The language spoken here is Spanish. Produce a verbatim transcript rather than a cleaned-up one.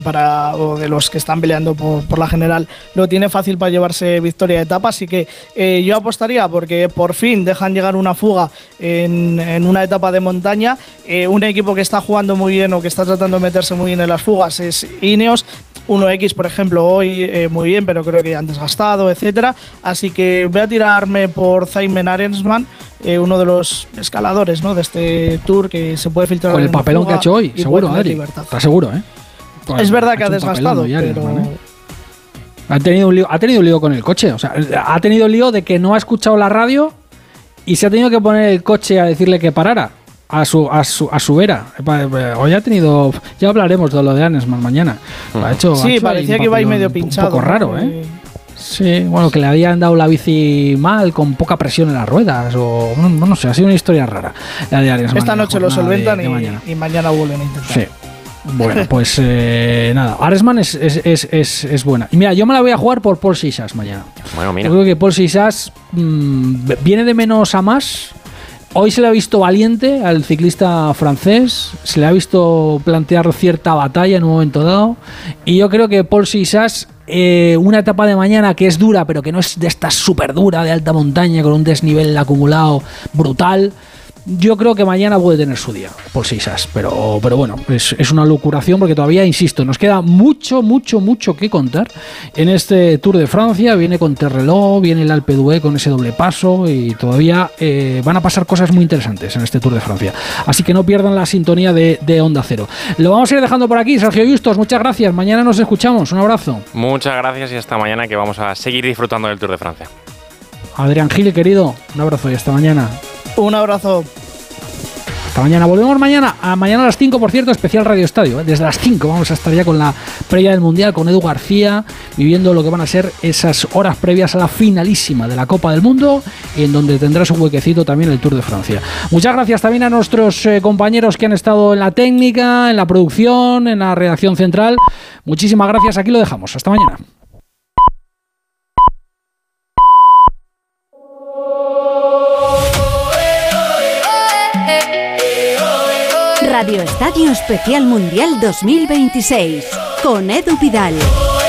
para o de los que están peleando por, por la general, lo tiene fácil para llevarse victoria de etapa, así que eh, yo apostaría porque por fin dejan llegar una fuga en, en una etapa de montaña. Eh, un equipo que está jugando muy bien o que está tratando de meterse muy bien en las fugas es Ineos. uno equis, por ejemplo, hoy eh, muy bien, pero creo que han desgastado, etcétera. Así que voy a tirarme por Simon Arensman, eh, uno de los escaladores, ¿no?, de este Tour, que se puede filtrar. Con el papelón que ha hecho hoy, seguro, Adri. Está seguro, ¿eh? Pues es verdad que ha desgastado, pero... ¿eh? Ha tenido, un lío, ha tenido un lío con el coche. O sea, ha tenido un lío de que no ha escuchado la radio y se ha tenido que poner el coche a decirle que parara a su a su, a su vera. Hoy ha tenido... Ya hablaremos de lo de Arensman mañana. Ha hecho, sí, ha hecho parecía que iba ahí medio pinchado. Un poco raro, ¿eh? Sí, bueno, que le habían dado la bici mal, con poca presión en las ruedas, o no, no sé, ha sido una historia rara la de Arensman. Esta noche lo solventan de, de y, mañana. y mañana vuelven a intentar. Sí. Bueno, pues eh, nada, Arensman es, es, es, es, es buena. Y mira, yo me la voy a jugar por Paul Sixas mañana. Bueno, mira. Yo creo que Paul Sixas mmm, viene de menos a más. Hoy se le ha visto valiente al ciclista francés, se le ha visto plantear cierta batalla en un momento dado. Y yo creo que Paul Sixas, eh, una etapa de mañana que es dura, pero que no es de esta súper dura de alta montaña, con un desnivel acumulado brutal. Yo creo que mañana puede tener su día, Paul Sixas, pero, pero bueno, es, es una locuración porque todavía, insisto, nos queda mucho, mucho, mucho que contar en este Tour de Francia. Viene con Terreló, viene el Alpe d'Huez con ese doble paso y todavía eh, van a pasar cosas muy interesantes en este Tour de Francia. Así que no pierdan la sintonía de, de Onda Cero. Lo vamos a ir dejando por aquí. Sergio Justos, muchas gracias. Mañana nos escuchamos. Un abrazo. Muchas gracias y hasta mañana, que vamos a seguir disfrutando del Tour de Francia. Adrián Gil, querido, un abrazo y hasta mañana. Un abrazo. Hasta mañana. Volvemos mañana. A mañana a las cinco, por cierto, especial Radio Estadio. ¿eh? Desde las cinco vamos a estar ya con la previa del Mundial, con Edu García, viviendo lo que van a ser esas horas previas a la finalísima de la Copa del Mundo, y en donde tendrás un huequecito también el Tour de Francia. Muchas gracias también a nuestros eh, compañeros que han estado en la técnica, en la producción, en la redacción central. Muchísimas gracias. Aquí lo dejamos. Hasta mañana. Radio Estadio Especial Mundial dos mil veintiséis con Edu Pidal.